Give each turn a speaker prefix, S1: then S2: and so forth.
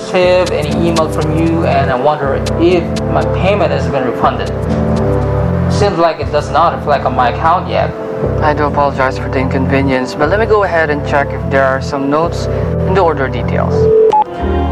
S1: received any email from you, and I wonder if my payment has been refunded. Seems like it does not reflect on my account yet.
S2: I do apologize for the inconvenience, but let me go ahead and check if there are some notes in the order details.